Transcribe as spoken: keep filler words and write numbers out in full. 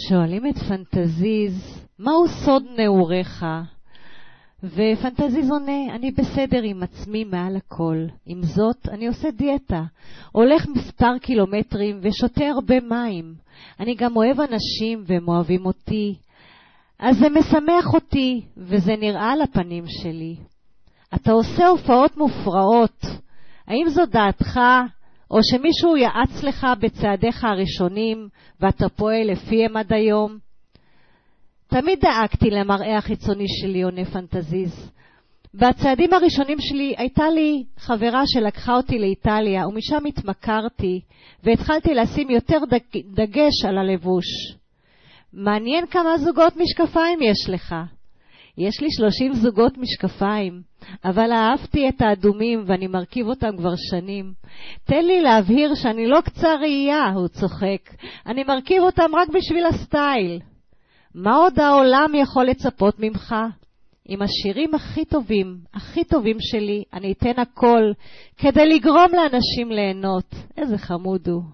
שואלים את פנטזיז, מהו סוד נעוריך? ופנטזיז עונה, אני בסדר עם עצמי מעל הכל. עם זאת, אני עושה דיאטה. הולך מספר קילומטרים ושותה הרבה מים. אני גם אוהב אנשים והם אוהבים אותי. אז זה משמח אותי, וזה נראה על הפנים שלי. אתה עושה הופעות מופרעות. האם זו דעתך, או שמישהו יעץ לך בצעדיך הראשונים, ואתה פועל לפיהם עד היום? תמיד דאגתי למראה החיצוני שלי, עונה פנטזיז. בצעדים הראשונים שלי הייתה לי חברה שלקחה אותי לאיטליה, ומשם התמכרתי, והתחלתי לשים יותר דגש על הלבוש. מעניין כמה זוגות משקפיים יש לך. יש לי שלושים זוגות משקפיים, אבל אהבתי את האדומים ואני מרכיב אותם כבר שנים. תן לי להבהיר שאני לא קצר ראייה, הוא צוחק. אני מרכיב אותם רק בשביל הסטייל. מה עוד העולם יכול לצפות ממך? עם השירים הכי טובים, הכי טובים שלי, אני אתן הכל כדי לגרום לאנשים ליהנות. איזה חמוד הוא.